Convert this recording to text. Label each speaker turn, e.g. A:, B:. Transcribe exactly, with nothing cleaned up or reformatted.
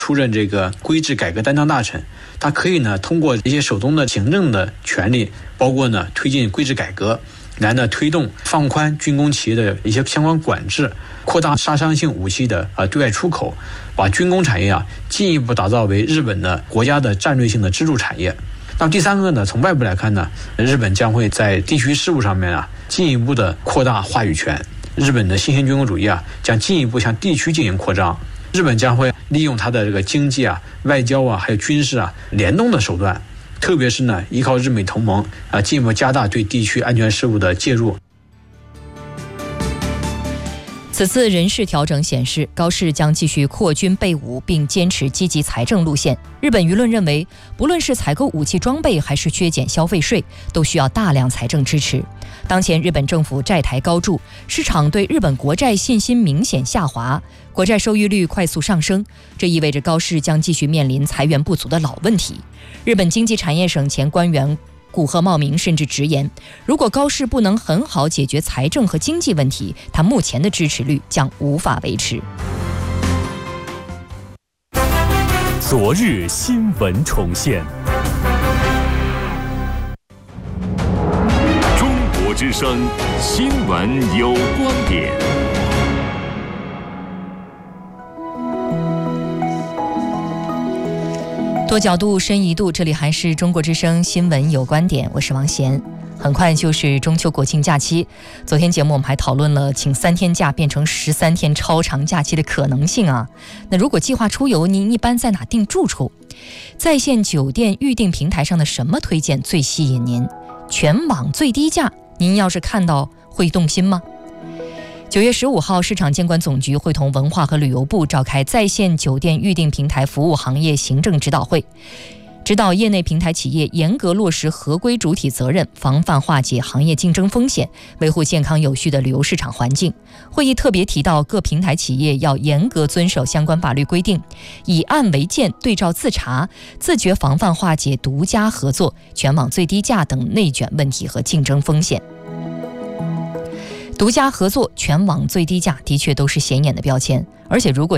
A: 出任这个规制改革担当大臣，他可以呢通过一些手中的行政的权利，包括呢推进规制改革，来呢推动放宽军工企业的一些相关管制，扩大杀伤性武器的啊对外出口，把军工产业啊进一步打造为日本的国家的战略性的支柱产业。那么第三个呢，从外部来看呢，日本将会在地区事务上面啊进一步的扩大话语权。日本的新型军工主义啊将进一步向地区进行扩张。日本将会利用它的这个经济啊、外交啊，还有军事啊联动的手段，特别是呢依靠日美同盟啊，进一步加大对地区安全事务的介入。
B: 此次人事调整显示，高市将继续扩军备武，并坚持积极财政路线。日本舆论认为，不论是采购武器装备，还是削减消费税，都需要大量财政支持。当前日本政府债台高筑，市场对日本国债信心明显下滑，国债收益率快速上升，这意味着高市将继续面临财源不足的老问题。日本经济产业省前官员古贺茂明甚至直言，如果高市不能很好解决财政和经济问题，他目前的支持率将无法维持。
C: 昨日新闻重现，
D: 中国之声新闻有观点。
B: 多角度深一度，这里还是中国之声新闻有观点，我是王贤。很快就是中秋国庆假期，昨天节目我们还讨论了请三天假变成十三天超长假期的可能性啊。那如果计划出游，您一般在哪订住处？在线酒店预订平台上的什么推荐最吸引您？全网最低价，您要是看到会动心吗？九月十五号，市场监管总局会同文化和旅游部召开在线酒店预订平台服务行业行政指导会，指导业内平台企业严格落实合规主体责任，防范化解行业竞争风险，维护健康有序的旅游市场环境。会议特别提到，各平台企业要严格遵守相关法律规定，以案为鉴，对照自查，自觉防范化解独家合作、全网最低价等内卷问题和竞争风险。独家合作、全网最低价的确都是显眼的标签，而且如果